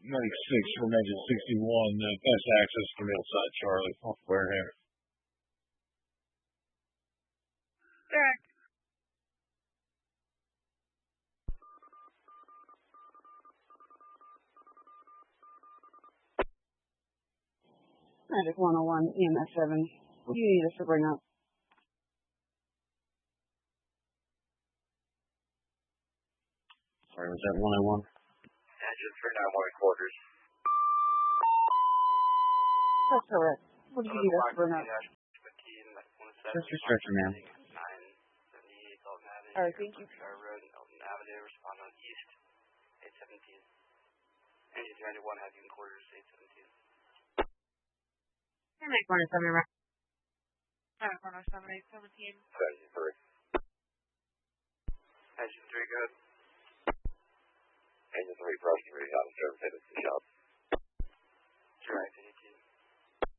96 from engine 61, best access from Hillside Charlie, off Wareham. Derek. Magic 101, EMS 7. What do you need us to bring up? Sorry, was that 101? Engine 391 quarters. That's correct. What do you need us to bring up? Just your stretcher, man. Alright, thank you. Road and Elton Avenue, respond on east, 817. Engine 391, have you in quarters, 817. Make 107, right? 107, 817. Engine 3. Engine 3, go ahead. Engine 3, cross community, out of service, headed to the shop.